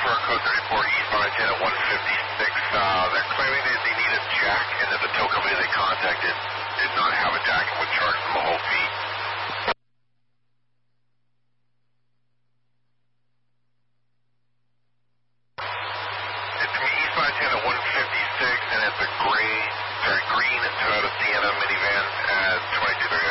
for code 34 eastbound at 156. They're claiming that they need a jack and that the tow company they contacted did not have a jack and would charge them a whole fee. It's me eastbound at 156 and it's a green Toyota Sienna minivan at 2230.